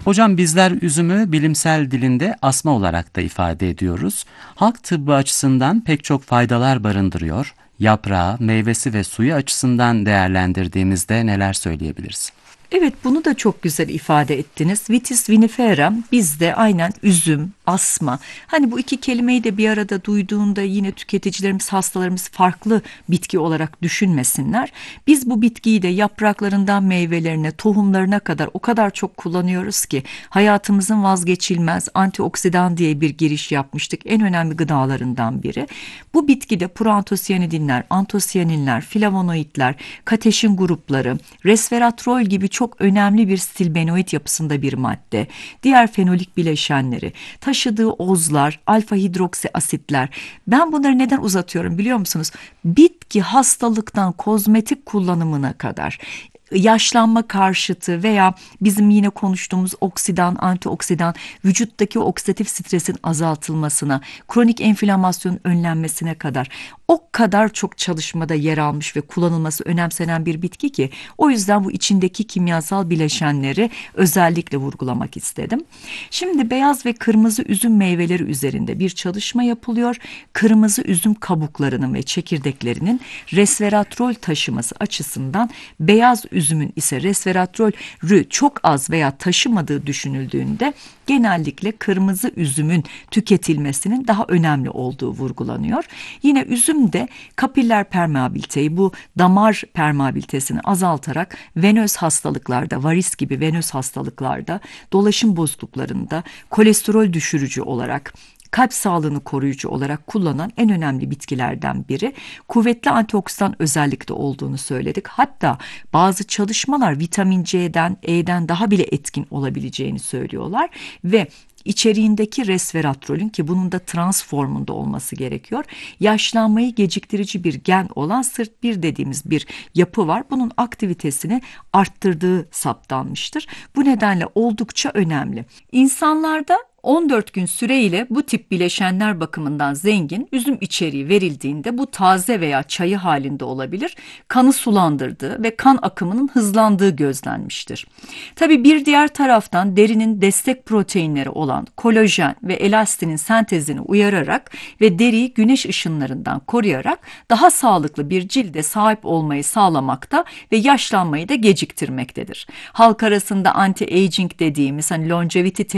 Hocam bizler üzümü bilimsel dilinde asma olarak da ifade ediyoruz. Halk tıbbı açısından pek çok faydalar barındırıyor. Yaprağı, meyvesi ve suyu açısından değerlendirdiğimizde neler söyleyebiliriz? Evet, bunu da çok güzel ifade ettiniz. Vitis vinifera bizde aynen üzüm, asma. Hani bu iki kelimeyi de bir arada duyduğunda yine tüketicilerimiz, hastalarımız farklı bitki olarak düşünmesinler. Biz bu bitkiyi de yapraklarından meyvelerine, tohumlarına kadar o kadar çok kullanıyoruz ki hayatımızın vazgeçilmez antioksidan diye bir giriş yapmıştık. En önemli gıdalarından biri. Bu bitkide proantosiyanidinler, antosiyaninler, flavonoidler, kateşin grupları, resveratrol gibi çok önemli bir stilbenoid yapısında bir madde, diğer fenolik bileşenleri, taşıdığı ozlar, alfa hidroksi asitler. Ben bunları neden uzatıyorum biliyor musunuz? Bitki hastalıktan kozmetik kullanımına kadar, yaşlanma karşıtı veya bizim yine konuştuğumuz oksidan, antioksidan, vücuttaki oksidatif stresin azaltılmasına, kronik enflamasyonun önlenmesine kadar o kadar çok çalışmada yer almış ve kullanılması önemsenen bir bitki ki o yüzden bu içindeki kimyasal bileşenleri özellikle vurgulamak istedim. Şimdi beyaz ve kırmızı üzüm meyveleri üzerinde bir çalışma yapılıyor. Kırmızı üzüm kabuklarının ve çekirdeklerinin resveratrol taşıması açısından beyaz üzümün ise resveratrolü çok az veya taşımadığı düşünüldüğünde genellikle kırmızı üzümün tüketilmesinin daha önemli olduğu vurgulanıyor. Yine üzüm de kapiller permeabiliteyi, bu damar permeabilitesini azaltarak venöz hastalıklarda, varis gibi venöz hastalıklarda, dolaşım bozukluklarında kolesterol düşürücü olarak, kalp sağlığını koruyucu olarak kullanan en önemli bitkilerden biri. Kuvvetli antioksidan özellikte olduğunu söyledik. Hatta bazı çalışmalar vitamin C'den, E'den daha bile etkin olabileceğini söylüyorlar ve İçeriğindeki resveratrolün, ki bunun da trans formunda olması gerekiyor, yaşlanmayı geciktirici bir gen olan SIRT1 dediğimiz bir yapı var. Bunun aktivitesini arttırdığı saptanmıştır. Bu nedenle oldukça önemli. İnsanlarda 14 gün süreyle bu tip bileşenler bakımından zengin üzüm içeriği verildiğinde bu taze veya çayı halinde olabilir, kanı sulandırdığı ve kan akımının hızlandığı gözlenmiştir. Tabii bir diğer taraftan derinin destek proteinleri olan kolajen ve elastinin sentezini uyararak ve deriyi güneş ışınlarından koruyarak daha sağlıklı bir cilde sahip olmayı sağlamakta ve yaşlanmayı da geciktirmektedir. Halk arasında anti-aging dediğimiz, hani longevity